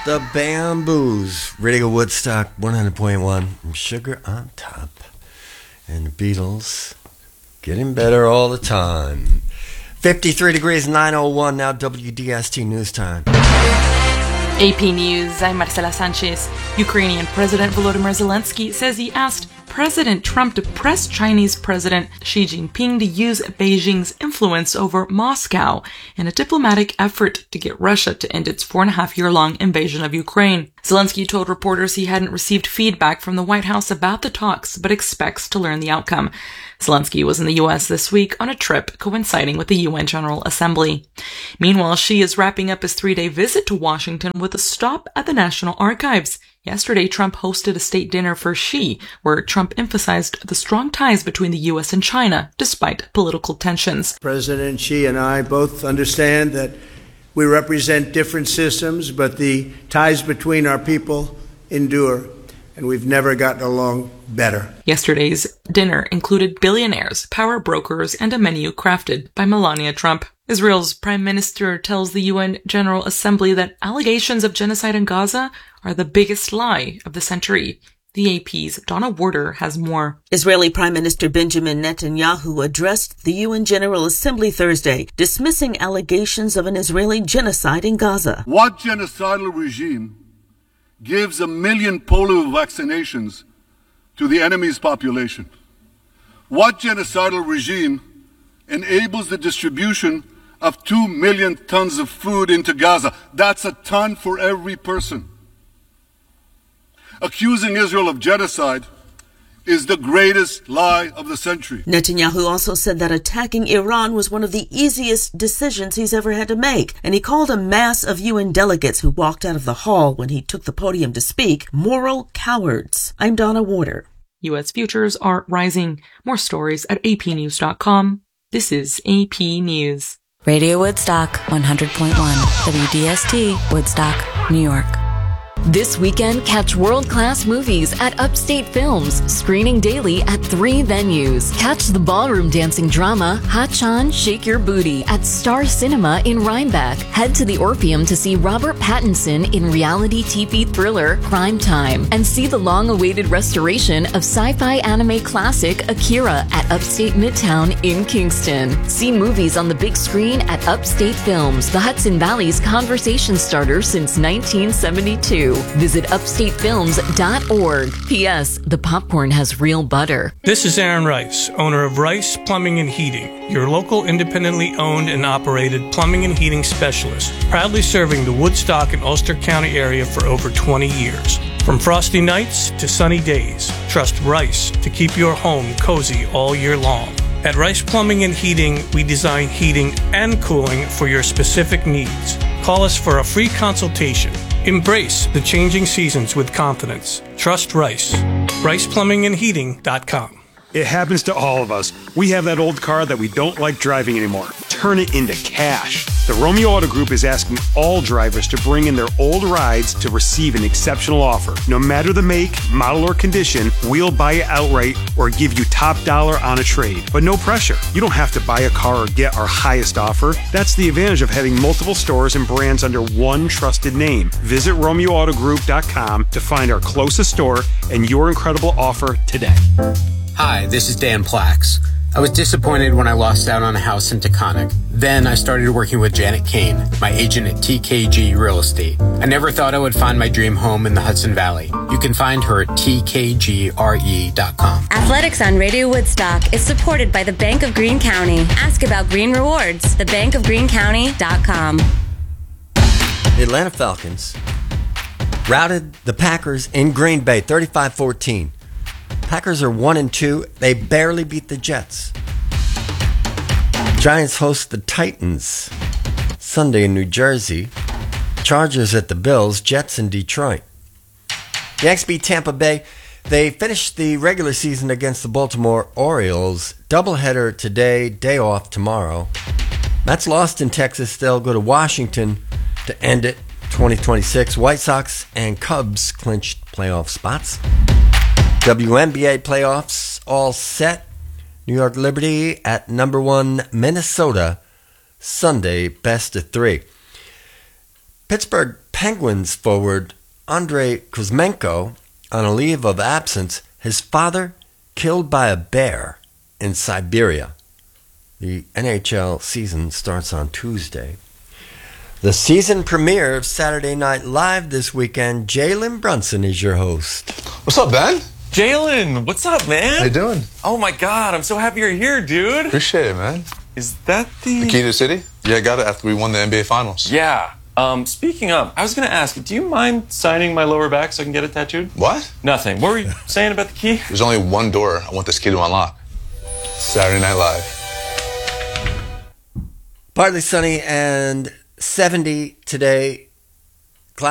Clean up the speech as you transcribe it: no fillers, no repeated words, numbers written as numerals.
The Bamboos, Radio Woodstock 100.1, Sugar on Top. And the Beatles, getting better all the time. 53 degrees, 9:01, now WDST News Time. AP News, I'm Marcela Sanchez. Ukrainian President Volodymyr Zelensky says he asked President Trump to press Chinese President Xi Jinping to use Beijing's influence over Moscow in a diplomatic effort to get Russia to end its 4.5-year-long invasion of Ukraine. Zelensky told reporters he hadn't received feedback from the White House about the talks, but expects to learn the outcome. Zelensky was in the U.S. this week on a trip coinciding with the UN General Assembly. Meanwhile, Xi is wrapping up his 3-day visit to Washington with a stop at the National Archives. Yesterday, Trump hosted a state dinner for Xi, where Trump emphasized the strong ties between the U.S. and China, despite political tensions. President Xi and I both understand that we represent different systems, but the ties between our people endure, and we've never gotten along better. Yesterday's dinner included billionaires, power brokers, and a menu crafted by Melania Trump. Israel's prime minister tells the UN General Assembly that allegations of genocide in Gaza are the biggest lie of the century. The AP's Donna Warder has more. Israeli Prime Minister Benjamin Netanyahu addressed the UN General Assembly Thursday, dismissing allegations of an Israeli genocide in Gaza. What genocidal regime gives 1 million polio vaccinations to the enemy's population? What genocidal regime enables the distribution of 2 million tons of food into Gaza? That's a ton for every person. Accusing Israel of genocide is the greatest lie of the century. Netanyahu also said that attacking Iran was one of the easiest decisions he's ever had to make, and he called a mass of UN delegates who walked out of the hall when he took the podium to speak moral cowards. I'm Donna Warder. U.S. futures are rising. More stories at apnews.com. This is AP News. Radio Woodstock 100.1, WDST, Woodstock, New York. This weekend, catch world-class movies at Upstate Films, screening daily at 3 venues. Catch the ballroom dancing drama Ha-Chan Shake Your Booty at Star Cinema in Rhinebeck. Head to the Orpheum to see Robert Pattinson in reality TV thriller Crime Time. And see the long-awaited restoration of sci-fi anime classic Akira at Upstate Midtown in Kingston. See movies on the big screen at Upstate Films, the Hudson Valley's conversation starter since 1972. Visit upstatefilms.org. P.S. The popcorn has real butter. This is Aaron Rice, owner of Rice Plumbing and Heating, your local independently owned and operated plumbing and heating specialist, proudly serving the Woodstock and Ulster County area for over 20 years. From frosty nights to sunny days, trust Rice to keep your home cozy all year long. At Rice Plumbing and Heating, we design heating and cooling for your specific needs. Call us for a free consultation. Embrace the changing seasons with confidence. Trust Rice. RicePlumbingandHeating.com. It happens to all of us. We have that old car that we don't like driving anymore. Turn it into cash. The Romeo Auto Group is asking all drivers to bring in their old rides to receive an exceptional offer. No matter the make, model, or condition, we'll buy it outright or give you top dollar on a trade. But no pressure. You don't have to buy a car or get our highest offer. That's the advantage of having multiple stores and brands under one trusted name. Visit RomeoAutoGroup.com to find our closest store and your incredible offer today. Hi, this is Dan Plax. I was disappointed when I lost out on a house in Taconic. Then I started working with Janet Kane, my agent at TKG Real Estate. I never thought I would find my dream home in the Hudson Valley. You can find her at tkgre.com. Athletics on Radio Woodstock is supported by the Bank of Greene County. Ask about Green Rewards, thebankofgreenecounty.com. The Atlanta Falcons routed the Packers in Green Bay 35-14. Packers are 1-2. They barely beat the Jets. Giants host the Titans Sunday in New Jersey. Chargers at the Bills. Jets in Detroit. Yanks beat Tampa Bay. They finished the regular season against the Baltimore Orioles. Doubleheader today, day off tomorrow. Mets lost in Texas. They'll go to Washington to end it. 2026. White Sox and Cubs clinched playoff spots. WNBA playoffs all set. New York Liberty at number 1 Minnesota Sunday, best of 3. Pittsburgh Penguins forward Andrei Kuzmenko on a leave of absence. His father killed by a bear in Siberia. The NHL season starts on Tuesday. The season premiere of Saturday Night Live this weekend. Jalen Brunson is your host. What's up, Ben? Jalen, what's up, man? How you doing? Oh my God, I'm so happy you're here, dude. Appreciate it, man. Is that the key to the city? Yeah, I got it after we won the NBA Finals. Yeah. Speaking of, I was going to ask, do you mind signing my lower back so I can get it tattooed? What? Nothing. What were you saying about the key? There's only one door I want this key to unlock. Saturday Night Live. Partly sunny and 70 today.